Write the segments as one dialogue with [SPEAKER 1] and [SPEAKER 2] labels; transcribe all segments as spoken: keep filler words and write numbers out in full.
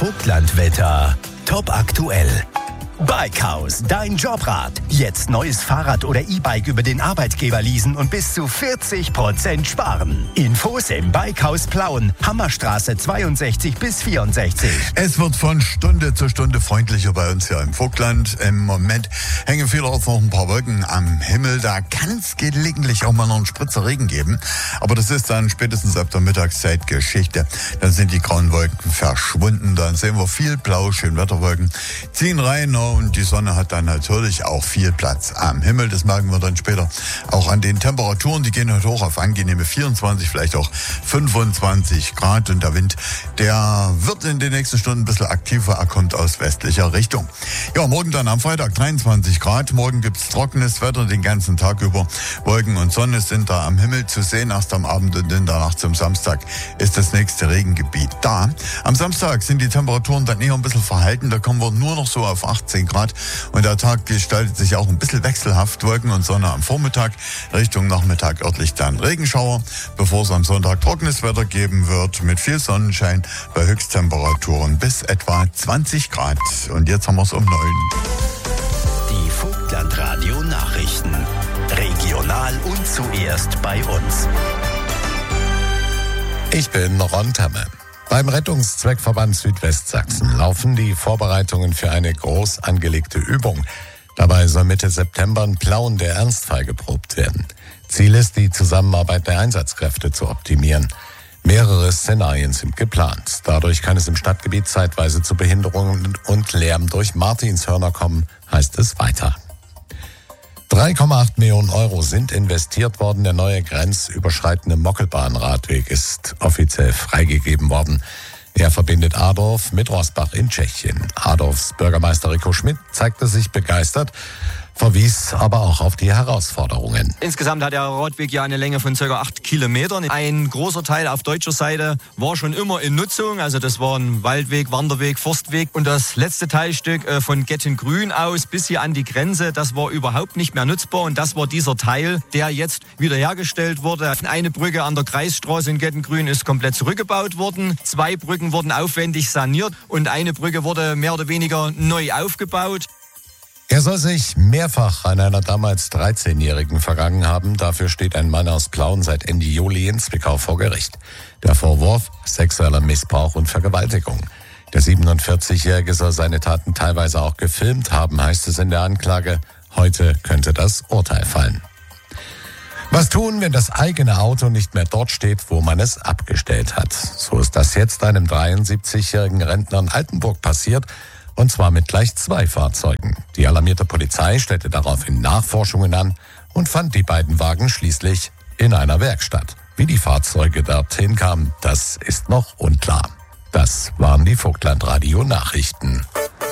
[SPEAKER 1] Vogtlandwetter. Top aktuell. Bikehaus, dein Jobrat. Jetzt neues Fahrrad oder E-Bike über den Arbeitgeber leasen und bis zu vierzig Prozent sparen. Infos im Bikehaus Plauen, Hammerstraße zweiundsechzig bis vierundsechzig.
[SPEAKER 2] Es wird von Stunde zu Stunde freundlicher bei uns hier im Vogtland. Im Moment hängen vielerorts noch ein paar Wolken am Himmel. Da kann es gelegentlich auch mal noch einen Spritzer Regen geben. Aber das ist dann spätestens ab der Mittagszeit Geschichte. Dann sind die grauen Wolken verschwunden. Dann sehen wir viel blau, schön Wetterwolken ziehen rein. Und die Sonne hat dann natürlich auch viel Platz am Himmel. Das merken wir dann später auch an den Temperaturen. Die gehen heute hoch auf angenehme vierundzwanzig, vielleicht auch fünfundzwanzig Grad. Und der Wind, der wird in den nächsten Stunden ein bisschen aktiver. Er kommt aus westlicher Richtung. Ja, morgen dann am Freitag dreiundzwanzig Grad. Morgen gibt's trockenes Wetter den ganzen Tag über. Wolken und Sonne sind da am Himmel zu sehen. Erst am Abend und in der Nacht zum Samstag ist das nächste Regengebiet da. Am Samstag sind die Temperaturen dann eher ein bisschen verhalten. Da kommen wir nur noch so auf achtzehn Grad und der Tag gestaltet sich auch ein bisschen wechselhaft. Wolken und Sonne am Vormittag, Richtung Nachmittag örtlich dann Regenschauer, bevor es am Sonntag trockenes Wetter geben wird mit viel Sonnenschein bei Höchsttemperaturen bis etwa zwanzig Grad. Und jetzt haben wir es um neun.
[SPEAKER 1] Die Vogtlandradio Nachrichten. Regional und zuerst bei uns.
[SPEAKER 3] Ich bin Ron Tamme. Beim Rettungszweckverband Südwestsachsen laufen die Vorbereitungen für eine groß angelegte Übung. Dabei soll Mitte September in Plauen der Ernstfall geprobt werden. Ziel ist, die Zusammenarbeit der Einsatzkräfte zu optimieren. Mehrere Szenarien sind geplant. Dadurch kann es im Stadtgebiet zeitweise zu Behinderungen und Lärm durch Martinshörner kommen, heißt es weiter. drei Komma acht Millionen Euro sind investiert worden. Der neue grenzüberschreitende Mockelbahnradweg ist offiziell freigegeben worden. Er verbindet Adorf mit Roßbach in Tschechien. Adorfs Bürgermeister Rico Schmidt zeigte sich begeistert, verwies aber auch auf die Herausforderungen.
[SPEAKER 4] Insgesamt hat der Radweg ja eine Länge von ca. acht Kilometern. Ein großer Teil auf deutscher Seite war schon immer in Nutzung. Also das war ein Waldweg, Wanderweg, Forstweg. Und das letzte Teilstück von Gettengrün aus bis hier an die Grenze, das war überhaupt nicht mehr nutzbar. Und das war dieser Teil, der jetzt wiederhergestellt wurde. Eine Brücke an der Kreisstraße in Gettengrün ist komplett zurückgebaut worden. Zwei Brücken wurden aufwendig saniert und eine Brücke wurde mehr oder weniger neu aufgebaut.
[SPEAKER 3] Er soll sich mehrfach an einer damals dreizehnjährigen vergangen haben. Dafür steht ein Mann aus Plauen seit Ende Juli in Zwickau vor Gericht. Der Vorwurf: sexueller Missbrauch und Vergewaltigung. Der siebenundvierzigjährige soll seine Taten teilweise auch gefilmt haben, heißt es in der Anklage. Heute könnte das Urteil fallen. Was tun, wenn das eigene Auto nicht mehr dort steht, wo man es abgestellt hat? So ist das jetzt einem dreiundsiebzigjährigen Rentner in Altenburg passiert. Und zwar mit gleich zwei Fahrzeugen. Die alarmierte Polizei stellte daraufhin Nachforschungen an und fand die beiden Wagen schließlich in einer Werkstatt. Wie die Fahrzeuge dorthin kamen, das ist noch unklar. Das waren die Vogtlandradio-Nachrichten.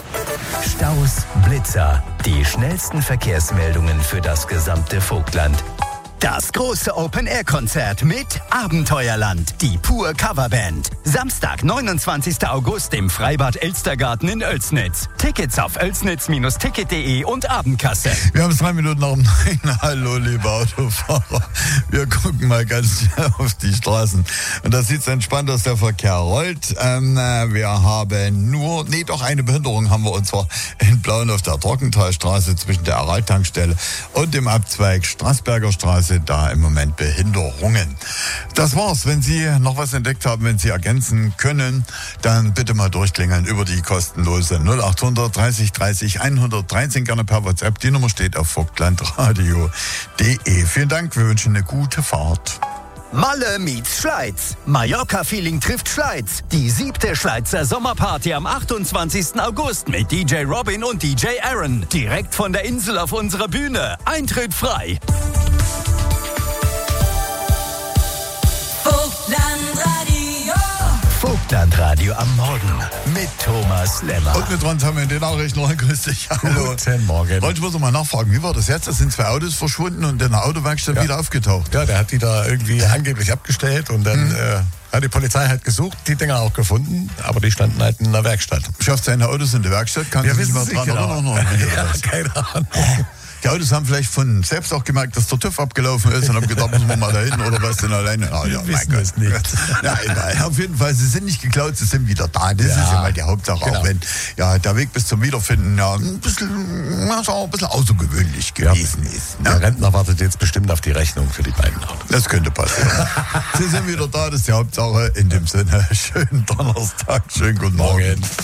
[SPEAKER 1] Staus, Blitzer, die schnellsten Verkehrsmeldungen für das gesamte Vogtland. Das große Open-Air-Konzert mit Abenteuerland, die Pur Coverband. Samstag, neunundzwanzigsten August im Freibad Elstergarten in Oelsnitz. Tickets auf oelsnitz Bindestrich ticket punkt de und Abendkasse.
[SPEAKER 2] Wir haben es drei Minuten nach um neun. Hallo, liebe Autofahrer. Wir gucken mal ganz schnell auf die Straßen. Und da sieht es entspannt aus, der Verkehr rollt. Ähm, wir haben nur, nee, doch eine Behinderung haben wir, und zwar in Plauen auf der Trockentalstraße zwischen der Aral-Tankstelle und dem Abzweig Straßberger Straße. Da im Moment Behinderungen. Das war's. Wenn Sie noch was entdeckt haben, wenn Sie ergänzen können, dann bitte mal durchklingeln über die kostenlose null acht hundert dreißig dreißig hundertdreizehn, gerne per WhatsApp. Die Nummer steht auf vogtlandradio punkt de. Vielen Dank, wir wünschen eine gute Fahrt.
[SPEAKER 1] Malle meets Schleiz. Mallorca-Feeling trifft Schleiz. Die siebte Schleizer Sommerparty am achtundzwanzigsten August mit D J Robin und D J Aaron. Direkt von der Insel auf unserer Bühne. Eintritt frei. Vogtlandradio. Vogtlandradio am Morgen mit Thomas Lemmer.
[SPEAKER 2] Und mit uns haben wir in den Nachrichten noch ein Grüß dich. Hallo.
[SPEAKER 3] Guten Morgen.
[SPEAKER 2] Wollte ich bloß mal nachfragen, wie war das jetzt? Da sind zwei Autos verschwunden und in der Autowerkstatt ja. wieder aufgetaucht.
[SPEAKER 3] Ja, der hat die da irgendwie angeblich abgestellt und dann mhm. äh, hat die Polizei halt gesucht, die Dinger auch gefunden, aber die standen halt in der Werkstatt.
[SPEAKER 2] Schafft seine Autos in der Werkstatt? Kann
[SPEAKER 3] ja,
[SPEAKER 2] sich nicht mehr dran
[SPEAKER 3] genau.
[SPEAKER 2] oder noch? noch
[SPEAKER 3] ja, keine Ahnung.
[SPEAKER 2] Die Autos haben vielleicht von selbst auch gemerkt, dass der TÜV abgelaufen ist und haben gedacht, müssen wir mal dahin oder was denn alleine? Ah, ja,
[SPEAKER 3] Wir wissen es nicht.
[SPEAKER 2] Ja, egal. Auf jeden Fall, sie sind nicht geklaut, sie sind wieder da. Das
[SPEAKER 3] Ja,
[SPEAKER 2] ist ja mal die Hauptsache,
[SPEAKER 3] genau.
[SPEAKER 2] auch wenn ja, der Weg bis zum Wiederfinden ja, ein bisschen, ja, so ein bisschen außergewöhnlich gewesen ist.
[SPEAKER 3] Der
[SPEAKER 2] Ne?
[SPEAKER 3] Rentner wartet jetzt bestimmt auf die Rechnung für die beiden Autos.
[SPEAKER 2] Das könnte passieren. Sie sind wieder da, das ist die Hauptsache. In dem Sinne, schönen Donnerstag, schönen guten Morgen.
[SPEAKER 3] Morgen.